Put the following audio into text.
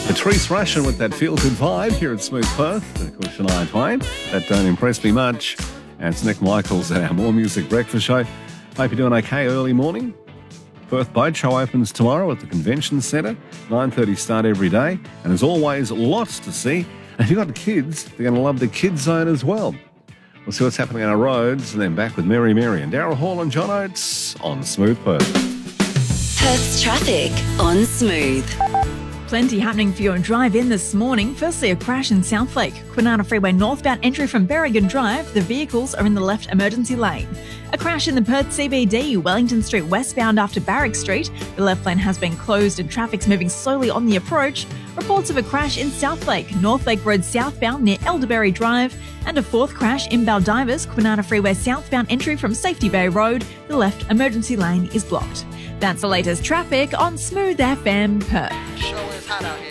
Patrice Rushen with that feel-good vibe here at Smooth Perth. Of course, Shania Twain. That don't impress me much. And it's Nick Michaels at our More Music Breakfast Show. Hope you're doing okay early morning. Perth Boat Show opens tomorrow at the Convention Centre. 9:30 start every day. And as always, lots to see. And if you've got kids, they're going to love the Kids Zone as well. We'll see what's happening on our roads and then back with Mary and Daryl Hall and John Oates on Smooth Perth. Perth's traffic on Smooth. Plenty happening for your drive in this morning. Firstly, a crash in Southlake. Kwinana Freeway northbound entry from Berrigan Drive. The vehicles are in the left emergency lane. A crash in the Perth CBD, Wellington Street westbound after Barrack Street. The left lane has been closed and traffic's moving slowly on the approach. Reports of a crash in Southlake, North Lake Road southbound near Elderberry Drive. And a fourth crash in Baldivis, Kwinana Freeway southbound entry from Safety Bay Road. The left emergency lane is blocked. That's the latest traffic on Smooth FM Perth. Show is hot out here.